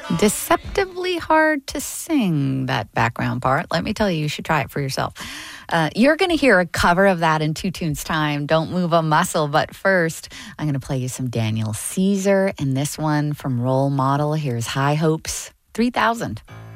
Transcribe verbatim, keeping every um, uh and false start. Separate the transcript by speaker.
Speaker 1: Deceptively hard to sing, that background part. Let me tell you, you should try it for yourself. Uh, you're going to hear a cover of that in two tunes time. Don't move a muscle. But first, I'm going to play you some Daniel Caesar. And this one from Role Model. Here's High Hopes three thousand.